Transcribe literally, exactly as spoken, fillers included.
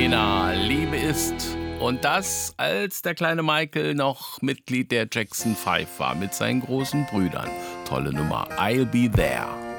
Nena, Liebe ist. Und das, als der kleine Michael noch Mitglied der Jackson Five war mit seinen großen Brüdern. Tolle Nummer. I'll be there.